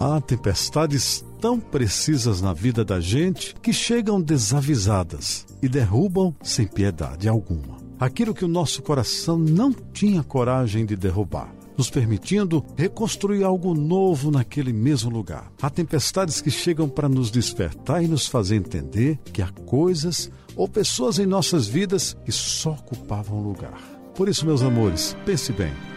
Há tempestades tão precisas na vida da gente que chegam desavisadas e derrubam sem piedade alguma aquilo que o nosso coração não tinha coragem de derrubar, nos permitindo reconstruir algo novo naquele mesmo lugar. Há tempestades que chegam para nos despertar e nos fazer entender que há coisas ou pessoas em nossas vidas que só ocupavam lugar. Por isso, meus amores, pense bem.